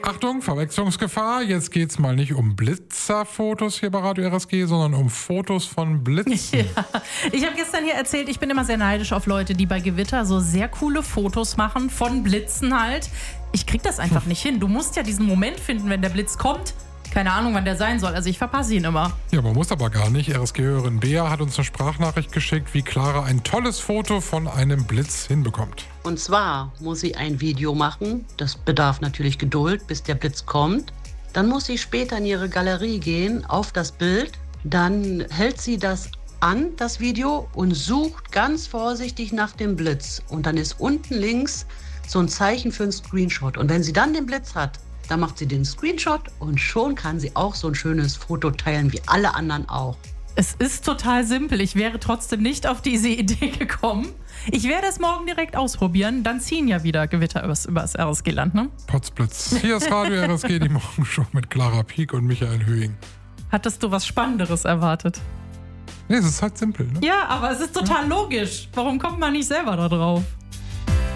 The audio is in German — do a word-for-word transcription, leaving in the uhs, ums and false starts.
Achtung, Verwechslungsgefahr. Jetzt geht's mal nicht um Blitzerfotos hier bei Radio R S G, sondern um Fotos von Blitzen. Ja. Ich habe gestern hier erzählt, ich bin immer sehr neidisch auf Leute, die bei Gewitter so sehr coole Fotos machen, von Blitzen halt. Ich krieg das einfach nicht hin. Du musst ja diesen Moment finden, wenn der Blitz kommt. Keine Ahnung, wann der sein soll. Also ich verpasse ihn immer. Ja, man muss aber gar nicht. R S G-Hörerin Bea hat uns eine Sprachnachricht geschickt, wie Clara ein tolles Foto von einem Blitz hinbekommt. Und zwar muss sie ein Video machen. Das bedarf natürlich Geduld, bis der Blitz kommt. Dann muss sie später in ihre Galerie gehen, auf das Bild. Dann hält sie das an, das Video, und sucht ganz vorsichtig nach dem Blitz. Und dann ist unten links so ein Zeichen für einen Screenshot. Und wenn sie dann den Blitz hat, dann macht sie den Screenshot und schon kann sie auch so ein schönes Foto teilen, wie alle anderen auch. Es ist total simpel. Ich wäre trotzdem nicht auf diese Idee gekommen. Ich werde es morgen direkt ausprobieren. Dann ziehen ja wieder Gewitter übers, übers R S G-Land, ne? Potzblitz. Hier ist Radio R S G, die Morgenshow mit Clara Pieck und Michael Höhing. Hattest du was Spannenderes erwartet? Nee, es ist halt simpel, ne? Ja, aber es ist total logisch. Warum kommt man nicht selber da drauf?